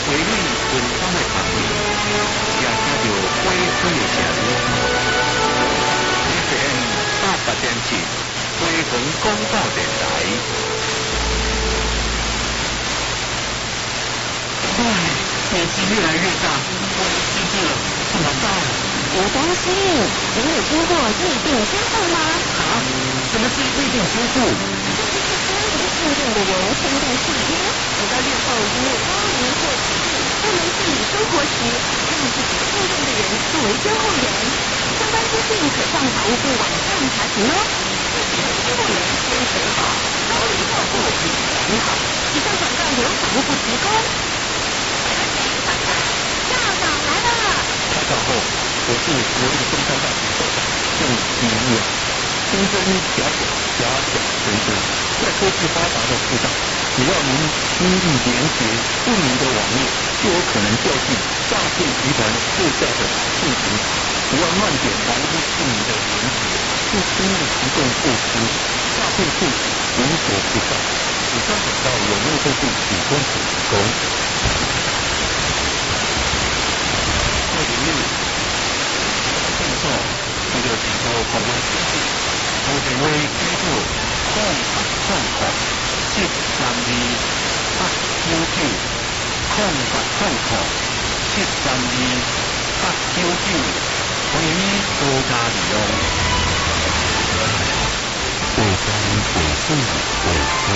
花蕊芬芳的香味，也听到花水的声音。FM 88.7，花红广播电台。唉，年纪越来越大，我也失智了，怎么办？ 别担心，你有听过预定修复吗？ 啊？什么是预定修复？ 就是说，有幸运的人签订契约，等到日后因为高龄或疾病不能自理生活时，让自己信任的人作为监护人。相关资讯可上法务部网站查询哦。监护人先选好，高龄照顾也很好。以上广告由法务部提供。校长来了。 大家好，我是国立中山大学校长郑基业。新生小小先生，在科技发达的世上，只要您轻易连接不明的网络，就有可能掉进诈骗集团设下的陷阱。不要乱点网络不明的连接，不轻易行动过失，诈骗陷阱无所不在。以上广告由内政部警官署提供。这个是做服务机制，我电话记住0800-732-899，0800-732-899，欢迎你多加利用。